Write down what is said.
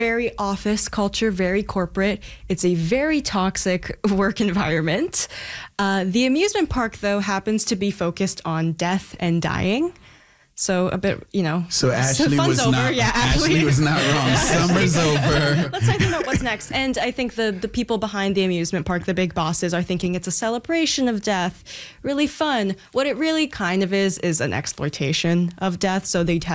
very office culture, very corporate. It's a very toxic work environment. The amusement park, though, happens to be focused on death and dying. So a bit, So Ashley fun's was over. not. Yeah, Ashley was not wrong. Summer's over. Let's not think about what's next. And I think the people behind the amusement park, the big bosses, are thinking it's a celebration of death, really fun. What it really kind of is an exploitation of death. So they'd have